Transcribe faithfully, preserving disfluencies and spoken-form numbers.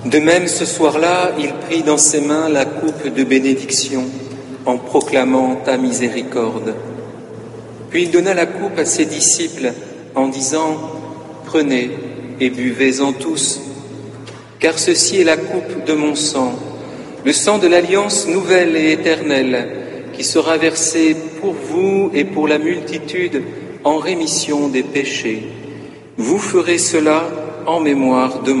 De même, ce soir-là, il prit dans ses mains la coupe de bénédiction en proclamant ta miséricorde. Puis il donna la coupe à ses disciples en disant « Prenez et buvez-en tous, car ceci est la coupe de mon sang, le sang de l'alliance nouvelle et éternelle, qui sera versé pour vous et pour la multitude en rémission des péchés. Vous ferez cela en mémoire de moi. »